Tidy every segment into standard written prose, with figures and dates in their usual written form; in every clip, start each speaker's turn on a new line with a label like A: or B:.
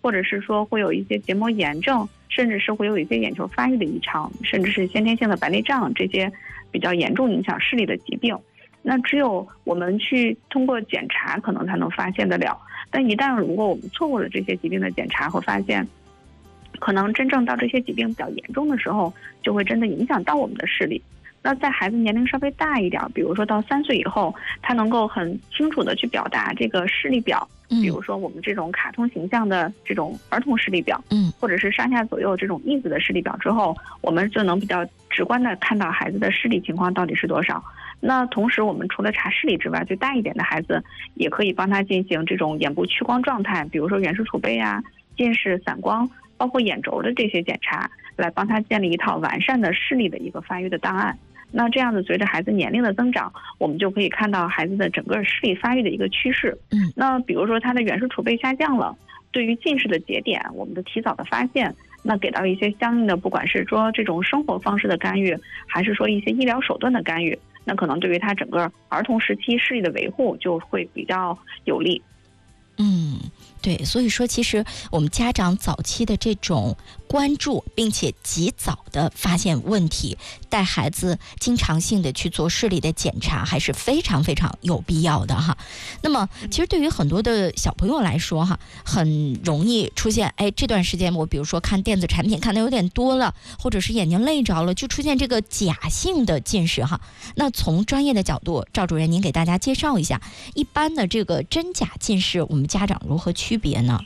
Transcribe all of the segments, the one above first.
A: 或者是说会有一些结膜炎症，甚至是会有一些眼球发育的异常，甚至是先天性的白内障，这些比较严重影响视力的疾病。那只有我们去通过检查可能才能发现得了，但一旦如果我们错过了这些疾病的检查和发现，可能真正到这些疾病比较严重的时候，就会真的影响到我们的视力。那在孩子年龄稍微大一点，比如说到3岁以后，他能够很清楚的去表达这个视力表，比如说我们这种卡通形象的这种儿童视力表，或者是上下左右这种义字的视力表之后，我们就能比较直观的看到孩子的视力情况到底是多少。那同时我们除了查视力之外，最大一点的孩子也可以帮他进行这种眼部屈光状态，比如说远视储备啊、近视、散光，包括眼轴的这些检查，来帮他建立一套完善的视力的一个发育的档案。那这样子随着孩子年龄的增长，我们就可以看到孩子的整个视力发育的一个趋势。那比如说他的远视储备下降了，对于近视的节点，我们的提早的发现，那给到一些相应的，不管是说这种生活方式的干预，还是说一些医疗手段的干预，那可能对于他整个儿童时期视力的维护就会比较有利。
B: 对，所以说其实我们家长早期的这种关注，并且及早的发现问题，带孩子经常性的去做视力的检查，还是非常非常有必要的哈。那么其实对于很多的小朋友来说哈，很容易出现这段时间我比如说看电子产品看得有点多了，或者是眼睛累着了，就出现这个假性的近视哈。那从专业的角度，赵主任您给大家介绍一下一般的这个真假近视，我们家长如何区别呢？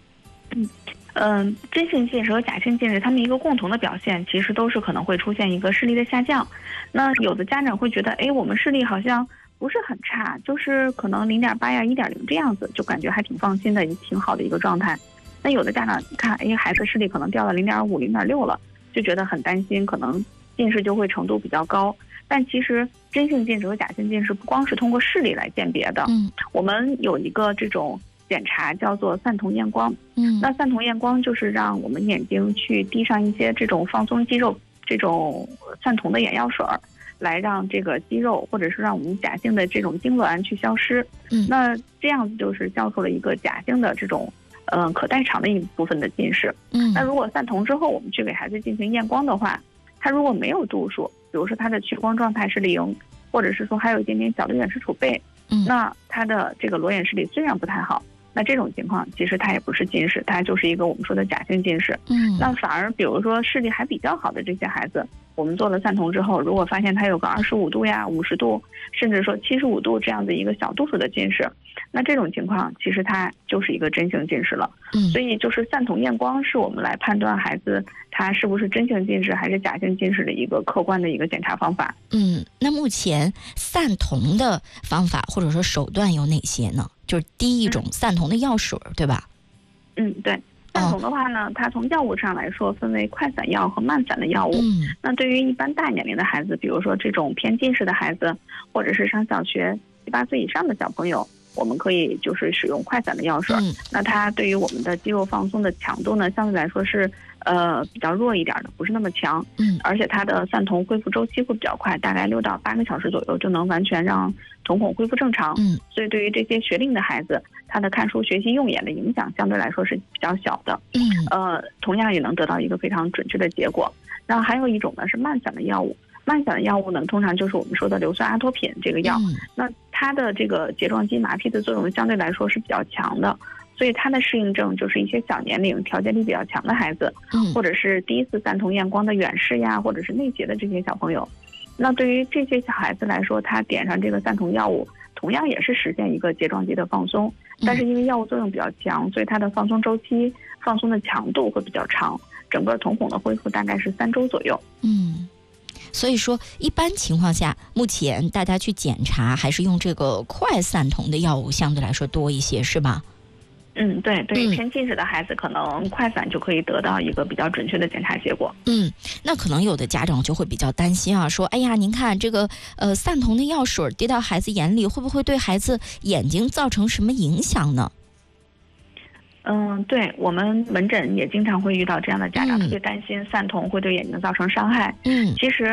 A: 真性近视和假性近视，它们一个共同的表现，其实都是可能会出现一个视力的下降。那有的家长会觉得，我们视力好像不是很差，就是可能0.8呀、1.0这样子，就感觉还挺放心的，挺好的一个状态。那有的家长看，孩子视力可能掉到0.5、0.6了，就觉得很担心，可能近视就会程度比较高。但其实真性近视和假性近视不光是通过视力来鉴别的，我们有一个这种检查叫做散瞳验光。那散瞳验光就是让我们眼睛去滴上一些这种放松肌肉这种散瞳的眼药水，来让这个肌肉或者是让我们假性的这种痉挛去消失。那这样子就是消除了一个假性的这种可代偿的一部分的近视。那如果散瞳之后我们去给孩子进行验光的话，他如果没有度数，比如说他的屈光状态是0，或者是说还有一点点小的远视储备，那他的这个裸眼视力虽然不太好，那这种情况其实它也不是近视，它就是一个我们说的假性近视。那反而比如说视力还比较好的这些孩子，我们做了散瞳之后，如果发现他有个25度呀、50度，甚至说75度这样的一个小度数的近视，那这种情况其实它就是一个真性近视了。所以就是散瞳验光是我们来判断孩子他是不是真性近视还是假性近视的一个客观的一个检查方法。
B: 那目前散瞳的方法或者说手段有哪些呢？就是滴一种散瞳的药水，对吧？
A: 对。散瞳的话呢，它从药物上来说分为快散药和慢散的药物。那对于一般大年龄的孩子，比如说这种偏近视的孩子，或者是上小学7、8岁以上的小朋友，我们可以就是使用快散的药水。那它对于我们的肌肉放松的强度呢，相对来说是比较弱一点的，不是那么强。而且它的散瞳恢复周期会比较快，大概6到8个小时左右就能完全让瞳孔恢复正常。所以对于这些学龄的孩子，他的看书学习用眼的影响相对来说是比较小的。同样也能得到一个非常准确的结果。然后还有一种呢是慢散的药物，慢散的药物呢通常就是我们说的硫酸阿托品这个药。那它的这个睫状肌麻痹的作用相对来说是比较强的，所以它的适应症就是一些小年龄调节力比较强的孩子，或者是第一次散瞳验光的远视呀，或者是内斜的这些小朋友。那对于这些小孩子来说，他点上这个散瞳药物同样也是实现一个睫状肌的放松，但是因为药物作用比较强，所以它的放松周期、放松的强度会比较长，整个瞳孔的恢复大概是3周左右。
B: 所以说一般情况下，目前大家去检查还是用这个快散瞳的药物相对来说多一些，是吧？
A: 对，对于偏近视的孩子，可能快散就可以得到一个比较准确的检查结果。
B: 那可能有的家长就会比较担心啊，说哎呀，您看这个散瞳的药水滴到孩子眼里，会不会对孩子眼睛造成什么影响呢？
A: 对，我们门诊也经常会遇到这样的家长，特别担心散瞳会对眼睛造成伤害。其实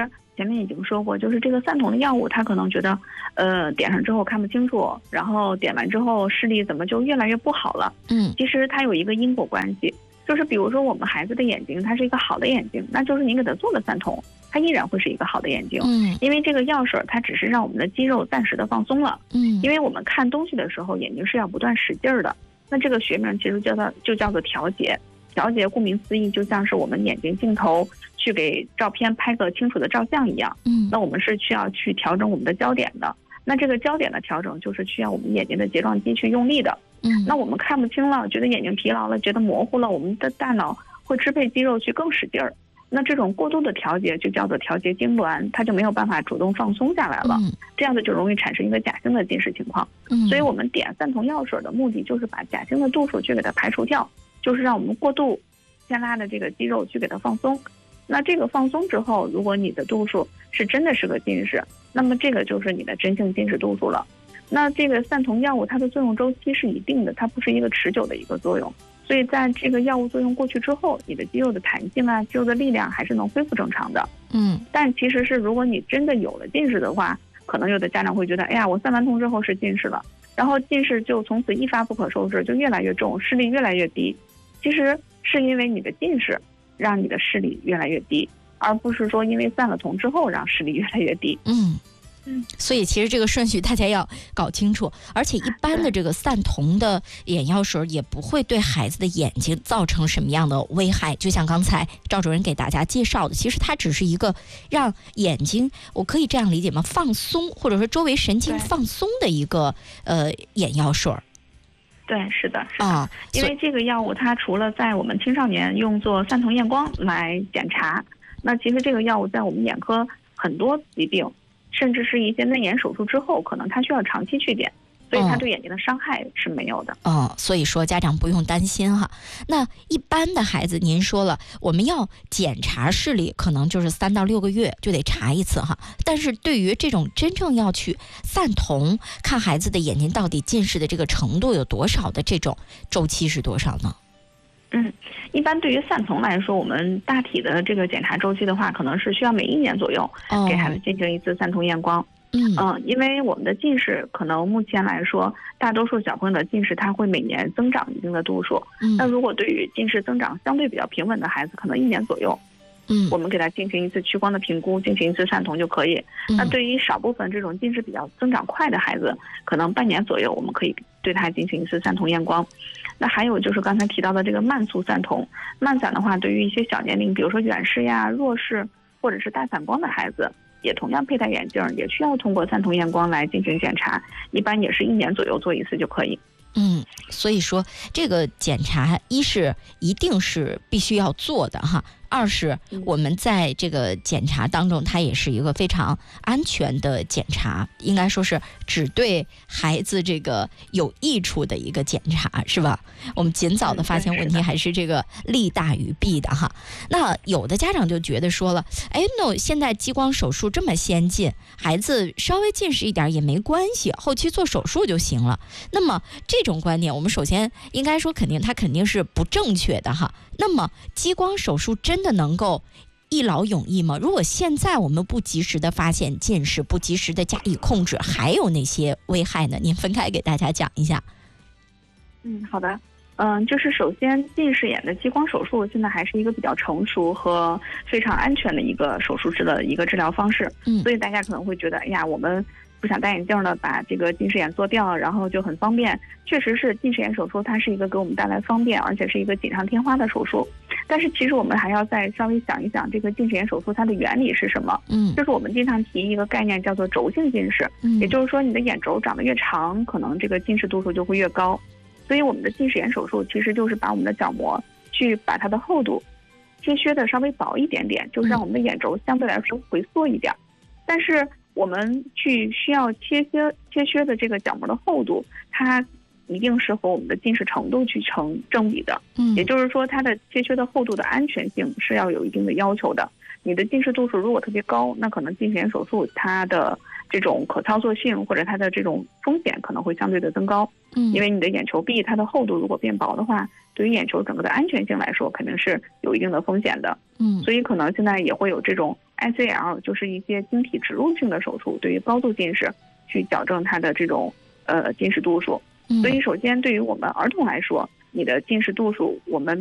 A: 前面已经说过，就是这个散瞳的药物，他可能觉得，点上之后看不清楚，然后点完之后视力怎么就越来越不好了？其实它有一个因果关系，就是比如说我们孩子的眼睛，它是一个好的眼睛，那就是你给他做了散瞳，它依然会是一个好的眼睛。因为这个药水它只是让我们的肌肉暂时的放松了。因为我们看东西的时候，眼睛是要不断使劲儿的。那这个学名其实叫做调节。调节顾名思义，就像是我们眼睛镜头去给照片拍个清楚的照相一样。那我们是需要去调整我们的焦点的。那这个焦点的调整，就是需要我们眼睛的睫状肌去用力的。那我们看不清了，觉得眼睛疲劳了，觉得模糊了，我们的大脑会支配肌肉去更使劲儿。那这种过度的调节就叫做调节痉挛，它就没有办法主动放松下来了。这样子就容易产生一个假性的近视情况。所以我们点散瞳药水的目的就是把假性的度数去给它排除掉，就是让我们过度牵拉的这个肌肉去给它放松。那这个放松之后，如果你的度数是真的是个近视，那么这个就是你的真性近视度数了。那这个散瞳药物它的作用周期是一定的，它不是一个持久的一个作用。所以在这个药物作用过去之后，你的肌肉的弹性啊，肌肉的力量还是能恢复正常的。但其实是如果你真的有了近视的话，可能有的家长会觉得，哎呀，我散完瞳之后是近视了，然后近视就从此一发不可收拾，就越来越重，视力越来越低。其实是因为你的近视让你的视力越来越低，而不是说因为散了瞳之后让视力越来越低。
B: 所以其实这个顺序大家要搞清楚，而且一般的这个散瞳的眼药水也不会对孩子的眼睛造成什么样的危害。就像刚才赵主任给大家介绍的，其实它只是一个让眼睛，我可以这样理解吗？放松，或者说周围神经放松的一个眼药水。
A: 对，是的，是的。因为这个药物它除了在我们青少年用作散瞳验光来检查，那其实这个药物在我们眼科很多疾病，甚至是一些内眼手术之后，可能它需要长期去点，所以它对眼睛的伤害是没有的。
B: 所以说家长不用担心哈。那一般的孩子，您说了，我们要检查视力，可能就是3到6个月就得查一次哈。但是对于这种真正要去散瞳，看孩子的眼睛到底近视的这个程度有多少的这种周期是多少呢？
A: 一般对于散瞳来说，我们大体的这个检查周期的话，可能是需要每1年左右给孩子进行一次散瞳验光。因为我们的近视可能目前来说，大多数小朋友的近视它会每年增长一定的度数。那如果对于近视增长相对比较平稳的孩子，可能1年左右，我们给他进行一次屈光的评估，进行一次散瞳就可以。那对于少部分这种近视比较增长快的孩子，可能半年左右，我们可以对他进行一次散瞳验光。那还有就是刚才提到的这个慢速散瞳，慢散的话，对于一些小年龄，比如说远视呀、弱视或者是大散光的孩子，也同样佩戴眼镜，也需要通过散瞳验光来进行检查，一般也是1年左右做一次就可以。
B: 所以说这个检查，一是一定是必须要做的哈，二是我们在这个检查当中，它也是一个非常安全的检查，应该说是只对孩子这个有益处的一个检查，是吧？我们尽早的发现问题，还是这个利大于弊的哈。那有的家长就觉得说了，那现在激光手术这么先进，孩子稍微近视一点也没关系，后期做手术就行了。那么这种观点，我们首先应该说它肯定是不正确的哈。那么激光手术真的能够一劳永逸吗？如果现在我们不及时的发现近视，不及时的加以控制，还有哪些危害呢？您分开给大家讲一下。
A: 好的。就是首先近视眼的激光手术现在还是一个比较成熟和非常安全的一个手术的一个治疗方式。所以大家可能会觉得，哎呀，我们不想戴眼镜了，把这个近视眼做掉，然后就很方便。确实是近视眼手术，它是一个给我们带来方便，而且是一个锦上添花的手术。但是其实我们还要再稍微想一想，这个近视眼手术它的原理是什么？就是我们经常提一个概念叫做轴性近视，也就是说你的眼轴长得越长，可能这个近视度数就会越高。所以我们的近视眼手术其实就是把我们的角膜去把它的厚度切削的稍微薄一点点，就是让我们的眼轴相对来说回缩一点。但是我们需要切削的这个角膜的厚度，它一定是和我们的近视程度去成正比的。也就是说它的切削的厚度的安全性是要有一定的要求的。你的近视度数如果特别高，那可能近视眼手术它的这种可操作性或者它的这种风险可能会相对的增高。因为你的眼球壁它的厚度如果变薄的话，对于眼球整个的安全性来说肯定是有一定的风险的。所以可能现在也会有这种 ICL， 就是一些晶体植入性的手术，对于高度近视去矫正它的这种近视度数。所以首先对于我们儿童来说，你的近视度数我们